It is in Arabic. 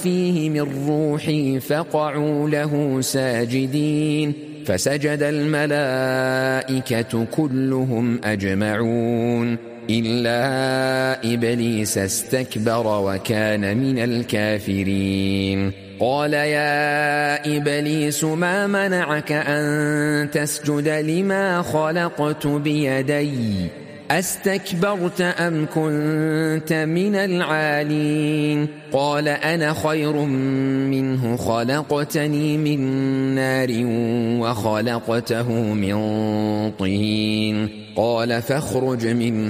فيه من روحي فقعوا له ساجدين فسجد الملائكة كلهم أجمعون إلا إبليس استكبر وكان من الكافرين قال يا إبليس ما منعك أن تسجد لما خلقت بيدي أستكبرت أم كنت من العالين قال أنا خير منه خلقتني من نار وخلقته من طين قال فاخرج منها